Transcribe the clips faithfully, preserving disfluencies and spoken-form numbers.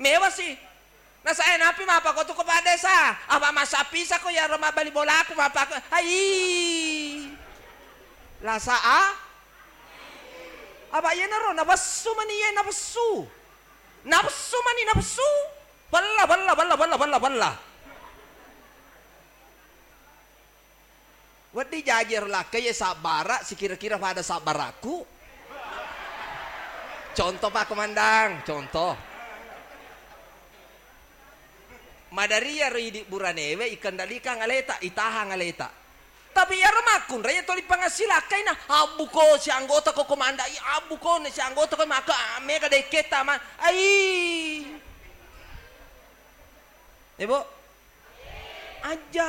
mewah sih. Nah saya napi mapa ko tuh kepada sa. Apa masa pisa ko ya rumah bali bola aku mapa ko. Hai. Lasa a. Apa ya naro nabasu mani ya nabasu. Nabasu mani nabasu. Balla balla balla balla balla balla. Wadi jajar lah kaya sabara si kira-kira pada sabaraku. Contoh Pak Komandan, contoh. Madaria ridi buranewe ikan dalika ngaleta itaha ngaleta. Tapi ya remakun raya toli pangasila kaina abu ko si anggota ko komanda i abu ko si anggota ko maka mega de kita man ai. Ibu aja.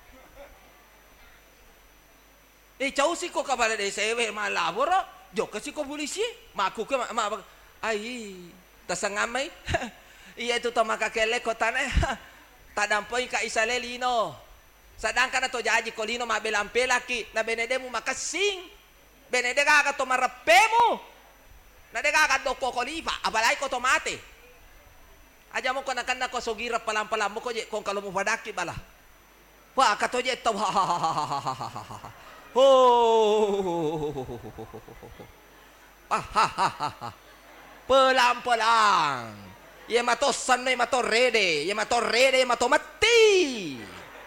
Eh jauh sih kok kabar de sewe malaboro jok kasi ko polisi maku ke ma ai tasangamay. Iya itu to makakele ko tanay tadampoy ka isalelino sadangkan ato jaji ko lino mabelampelaki na benede mo makasing benede ka ka to marape mo na de ka ka do ko kolipa abalay ko tomate aja mo ko nakanda ko sogira palam-palam mo ko je kung kalo mo padaki bala wa ka to je to ho ah pelan-pelan. Ye mato sanne mato rede, ye mato rede mato mati.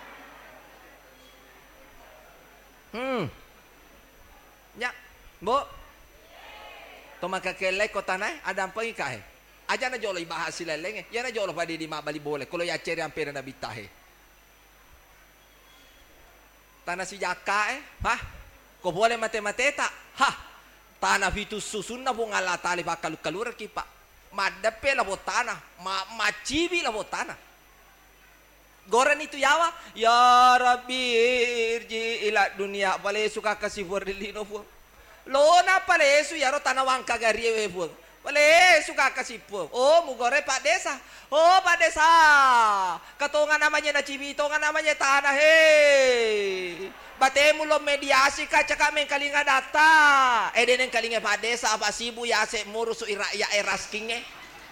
Hmm. Ya, Bu. To makakele ko tanay adam pa ikahe. Aja na jolo ibahas sila lenge. Ya na jolo pa di di mabali bole. Kulo ya ceri ang pera na bitahe. Tanah si jaka eh, ha? Ko boleh mate-mateta. Ha. Tanah fitu susun na bunga la tali bakal-kalur kipa. Madape la botana, ma macibi la botana. Goren itu yawa, ya Rabbi irji ila dunia pale suka kasih bordilino fu. Lona pale su yaro tanawang kagariwe fu. Pale suka kasih fu. Oh mugore Pak Desa. Oh Pak Desa. Katongan namanya na cibi, tongan namanya tanah he. Batemu lo mediasi ka caka men kalinga data. Eh denen kalinga Pak Desa apa sibu ya se murusu ira ya eraskinge.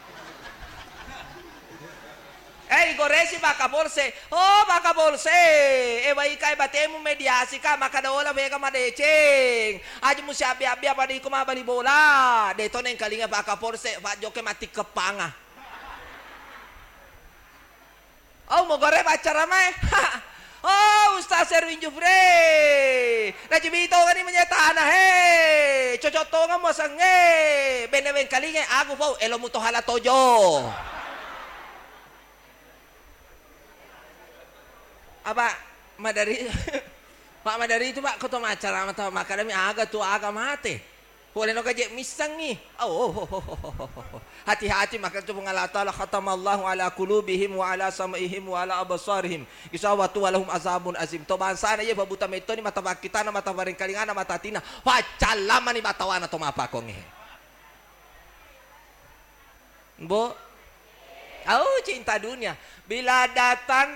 Eh goresi baka bolse. Oh baka bolse. Eh bai kai batemu mediasi ka maka daola vega madeceng. Aja musi abi-abi apa di kuma bali bola. De tonen kalinga baka bolse Pak Joke mati kepanga. Oh mau gore pacara mah. Oh Ustaz Erwin Jufre Najibito gani menyataana he cocoto nga mo sange benewen kalinge aku pau elo muto hala tojo apa madari Pak Madari itu Pak koto macara mata makadami aga tu aga mate boleh no kaje misang nih oh hati-hati maka tu Allah taala khatamallahu ala qulubihim wa ala sam'ihim wa ala absarihim isawatu walahum azabun azim to bansana ye babuta meto ni mata bakitana mata bareng kalingana mata tina wacalama ni batawana to mapa konge Bo oh cinta dunia bila datang